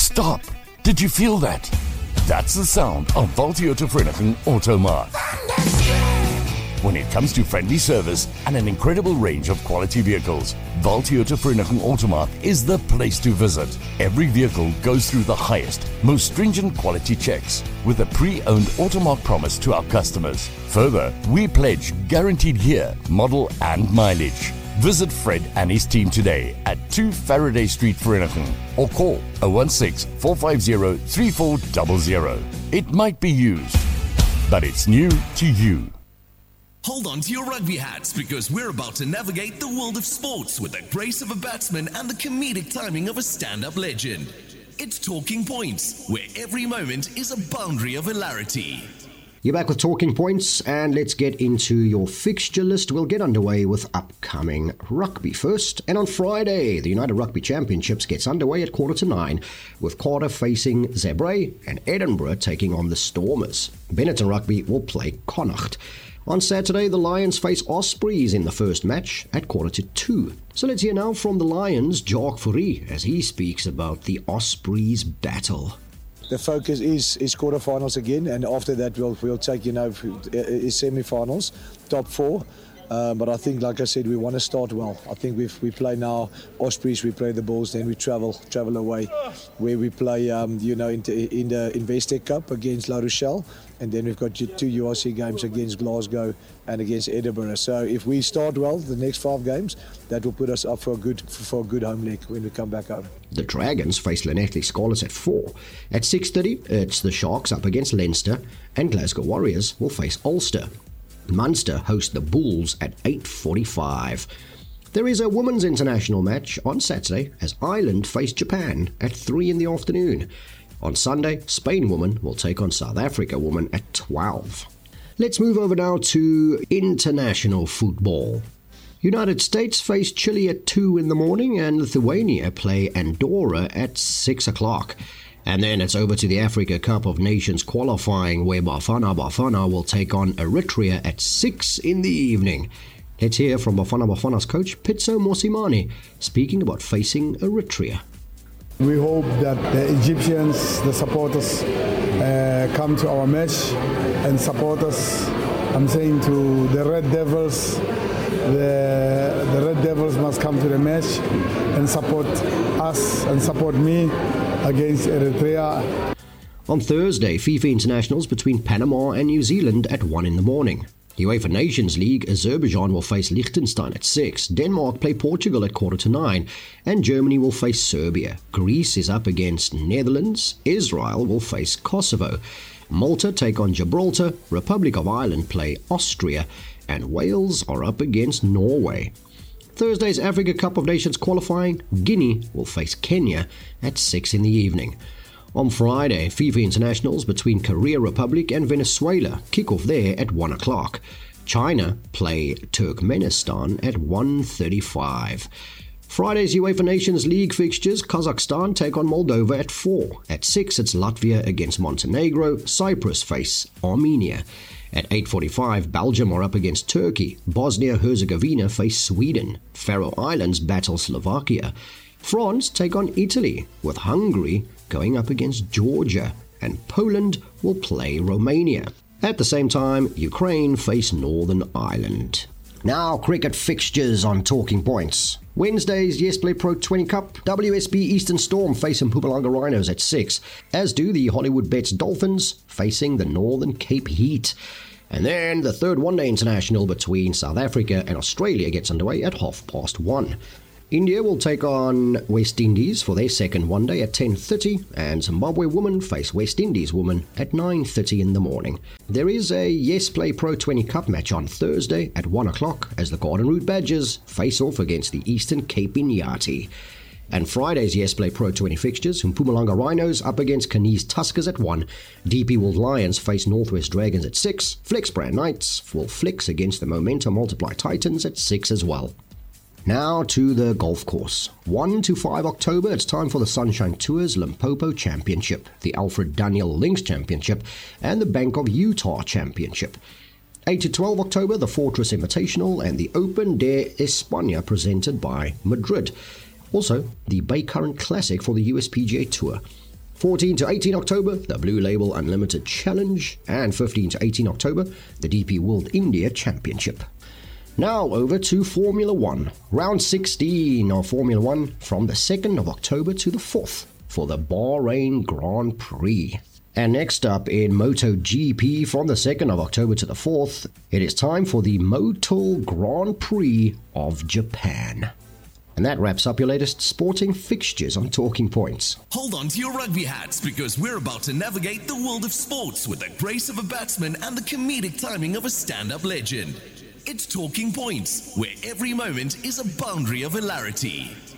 Stop! Did you feel that? That's the sound of Valtioto Vereniging Automark. When it comes to friendly service and an incredible range of quality vehicles, Valtioto Vereniging Automark is the place to visit. Every vehicle goes through the highest, most stringent quality checks with a pre-owned Automark promise to our customers. Further, we pledge guaranteed year, model and mileage. Visit Fred and his team today at 2 Faraday Street, Vereniging, or call 016-450-3400. It might be used, but it's new to you. Hold on to your rugby hats because we're about to navigate the world of sports with the grace of a batsman and the comedic timing of a stand-up legend. It's Talking Points, where every moment is a boundary of hilarity. You're back with Talking Points, and let's get into your fixture list. We'll get underway with upcoming rugby first. And on Friday, the United Rugby Championships gets underway at 8:45, with Cardiff facing Zebre and Edinburgh taking on the Stormers. Benetton Rugby will play Connacht. On Saturday, the Lions face Ospreys in the first match at 2:45. So let's hear now from the Lions, Jacques Fourie, as he speaks about the Ospreys battle. The focus is quarterfinals again, and after that we'll take semi-finals, top 4. But I think, like I said, we want to start well. I think we play now Ospreys, we play the Bulls, then we travel away, where we play in the Investec Cup against La Rochelle, and then we've got 2 URC games against Glasgow and against Edinburgh. So if we start well, the next 5 games, that will put us up for a good home leg when we come back home. The Dragons face Llanelli Scarlets at 4. At 6:30, it's the Sharks up against Leinster, and Glasgow Warriors will face Ulster. Munster host the Bulls at 8:45. There is a women's international match on Saturday as Ireland face Japan at 3 in the afternoon. On Sunday, Spain women will take on South Africa women at 12. Let's move over now to international football. United States face Chile at 2 in the morning, and Lithuania play Andorra at 6 o'clock. And then it's over to the Africa Cup of Nations qualifying, where Bafana will take on Eritrea at 6 in the evening. Let's hear from Bafana's coach, Pitso Mosimane, speaking about facing Eritrea. We hope that the Egyptians, the supporters, come to our match and support us. I'm saying to the Red Devils, the Red Devils must come to the match and support us and support me against Eritrea. On Thursday, FIFA internationals between Panama and New Zealand at 1 in the morning. UEFA Nations League, Azerbaijan will face Liechtenstein at 6, Denmark play Portugal at 8:45, and Germany will face Serbia. Greece is up against Netherlands, Israel will face Kosovo. Malta take on Gibraltar, Republic of Ireland play Austria, and Wales are up against Norway. Thursday's Africa Cup of Nations qualifying, Guinea will face Kenya at 6 in the evening. On Friday, FIFA internationals between Korea Republic and Venezuela kick off there at 1 o'clock. China play Turkmenistan at 1:35. Friday's UEFA Nations League fixtures, Kazakhstan take on Moldova at 4. At 6, it's Latvia against Montenegro, Cyprus face Armenia. At 8:45, Belgium are up against Turkey. Bosnia-Herzegovina face Sweden. Faroe Islands battle Slovakia. France take on Italy, with Hungary going up against Georgia. And Poland will play Romania. At the same time, Ukraine face Northern Ireland. Now, cricket fixtures on Talking Points. Wednesday's Yesplay Pro 20 Cup, WSB Eastern Storm face Mpumalanga Rhinos at 6, as do the Hollywood Bets Dolphins facing the Northern Cape Heat. And then the third one-day international between South Africa and Australia gets underway at 1:30. India will take on West Indies for their second one-day at 10:30, and Zimbabwe women face West Indies women at 9:30 in the morning. There is a Yesplay Pro 20 Cup match on Thursday at 1 o'clock as the Garden Route Badgers face off against the Eastern Cape Inyati. And Friday's Yesplay Pro 20 fixtures, Mpumalanga Rhinos up against Canis Tuskers at 1, DP World Lions face Northwest Dragons at 6, Flexbrand Knights will flex against the Momentum Multiply Titans at 6 as well. Now to the golf course. 1 to 5 October, it's time for the Sunshine Tours Limpopo Championship, the Alfred Daniel Links Championship, and the Bank of Utah Championship. 8 to 12 October, the Fortress Invitational and the Open de España presented by Madrid. Also, the Bay Current Classic for the USPGA Tour. 14 to 18 October, the Blue Label Unlimited Challenge, and 15 to 18 October, the DP World India Championship. Now over to Formula 1. Round 16 of Formula 1 from the 2nd of October to the 4th for the Bahrain Grand Prix. And next up in MotoGP from the 2nd of October to the 4th, it is time for the Motul Grand Prix of Japan. And that wraps up your latest sporting fixtures on Talking Points. Hold on to your rugby hats because we're about to navigate the world of sports with the grace of a batsman and the comedic timing of a stand-up legend. It's Talking Points, where every moment is a boundary of hilarity.